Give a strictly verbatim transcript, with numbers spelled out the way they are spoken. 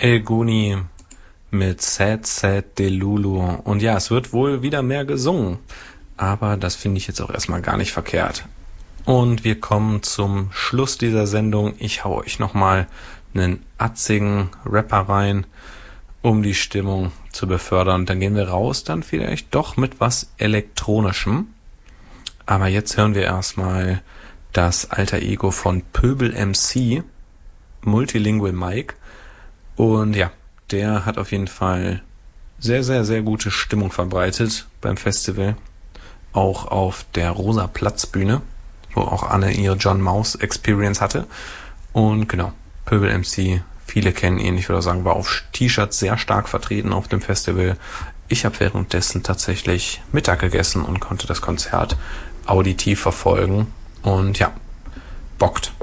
El Guni mit Sad Sad Delulu. Und ja, es wird wohl wieder mehr gesungen. Aber das finde ich jetzt auch erstmal gar nicht verkehrt. Und wir kommen zum Schluss dieser Sendung. Ich hau euch nochmal einen atzigen Rapper rein, um die Stimmung zu befördern. Dann gehen wir raus, dann vielleicht doch mit was Elektronischem. Aber jetzt hören wir erstmal das alter Ego von Pöbel M C, Multilingual Mike. Und ja, der hat auf jeden Fall sehr, sehr, sehr gute Stimmung verbreitet beim Festival. Auch auf der Rosa Platzbühne, wo auch Anne ihre John Maus Experience hatte. Und genau, Pöbel M C, viele kennen ihn, ich würde auch sagen, war auf T-Shirts sehr stark vertreten auf dem Festival. Ich habe währenddessen tatsächlich Mittag gegessen und konnte das Konzert auditiv verfolgen. Und ja, bockt.